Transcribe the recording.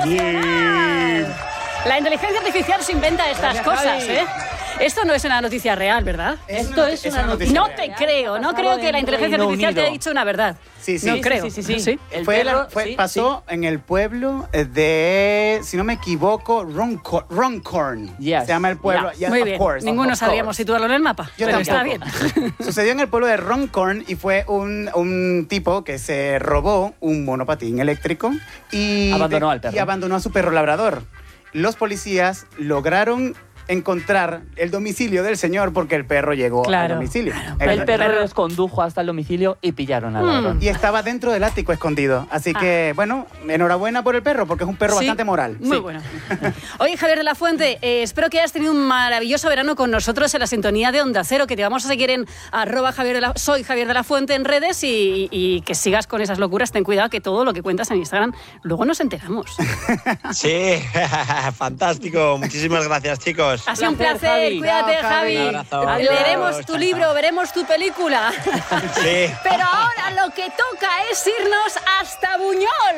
Emocional. La inteligencia artificial se inventa estas cosas, ¿eh? Esto no es una noticia real, ¿verdad? Esto es una noticia No real. te creo, no creo que la inteligencia artificial te haya dicho una verdad. Sí, sí. No Sí, creo. Sí. El Fue perro, pasó en el pueblo de, si no me equivoco, Runcorn. Yes. Se llama el pueblo. Yeah. Yes, Muy of bien. course, Ninguno of sabríamos course. situarlo en el mapa. Yo pero tampoco. está bien. Sucedió en el pueblo de Runcorn y fue un tipo que se robó un monopatín eléctrico y Abandonó al perro. Y abandonó a su perro labrador. Los policías lograron encontrar el domicilio del señor porque el perro llegó Claro, al domicilio. claro. El perro los condujo hasta el domicilio y pillaron al ladrón. Y estaba dentro del ático escondido. Así que, bueno, enhorabuena por el perro, porque es un perro Sí, bastante moral. Muy Sí. bueno. Oye, Javier de la Fuente, espero que hayas tenido un maravilloso verano con nosotros en la sintonía de Onda Cero, que te vamos a seguir en soy Javier de la Fuente en redes y que sigas con esas locuras. Ten cuidado que todo lo que cuentas en Instagram luego nos enteramos. Sí, fantástico. Muchísimas gracias, chicos. Ha sido un Placer, placer. Javi. Cuídate, Chao, Javi. Javi. Un abrazo. Adiós. Veremos tu libro, veremos tu película. Sí. Pero ahora lo que toca es irnos hasta Buñol.